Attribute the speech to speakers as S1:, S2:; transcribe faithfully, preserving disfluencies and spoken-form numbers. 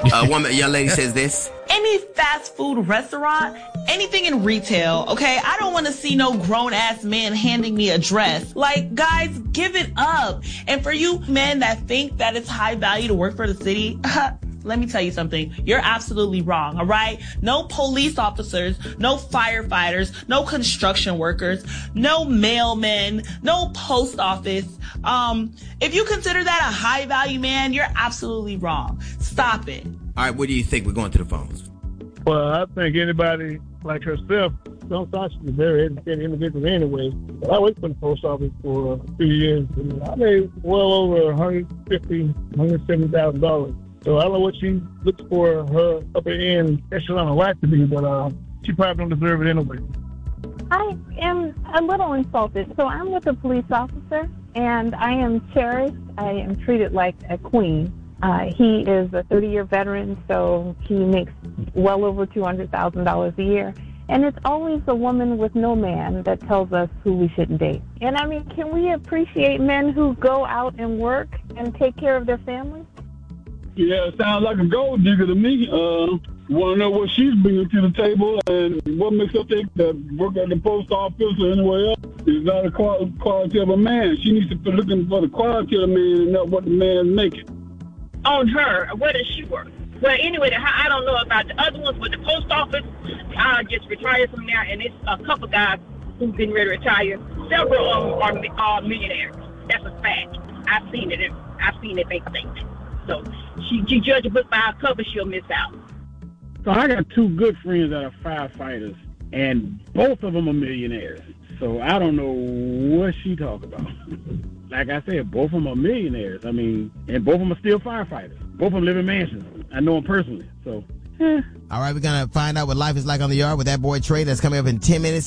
S1: A woman, a young lady says this.
S2: Any fast food restaurant, anything in retail, okay? I don't want to see no grown-ass man handing me a dress. Like, guys, give it up. And for you men that think that it's high value to work for the city, let me tell you something. You're absolutely wrong, all right? No police officers, no firefighters, no construction workers, no mailmen, no post office. Um, if you consider that a high value man, you're absolutely wrong. Stop it.
S1: All right, what do you think? We're going to the phones.
S3: Well, I think anybody like herself, some thought she's a very educated individual anyway. But I worked for the post office for a few years, and I made well over one hundred fifty thousand dollars, one hundred seventy thousand dollars. So I don't know what she looks for her upper end echelon of life to be, but uh, she probably don't deserve it anyway.
S4: I am a little insulted. So I'm with a police officer, and I am cherished. I am treated like a queen. Uh, he is a thirty-year veteran, so he makes well over two hundred thousand dollars a year. And it's always the woman with no man that tells us who we shouldn't date. And, I mean, can we appreciate men who go out and work and take care of their families?
S5: Yeah, it sounds like a gold digger to me. Uh, want to know what she's bringing to the table and what makes her think that work at the post office or anywhere else is not a quality of a man. She needs to be looking for the quality of the man and not what the man's making.
S6: On her, where does she work? Well, anyway, I don't know about the other ones, but the post office, I just retired from there, and it's a couple guys who've been ready to retire. Several of them are, are millionaires. That's a fact. I've seen it. I've seen it. They think. So she, she judge a book by her cover, she'll miss out.
S7: So I got two good friends that are firefighters, and both of them are millionaires. So I don't know what she talk about. Like I said, both of them are millionaires. I mean, and both of them are still firefighters. Both of them live in mansions. I know them personally. So, eh.
S8: All right, we're going to find out what life is like on the yard with that boy Trey. That's coming up in ten minutes.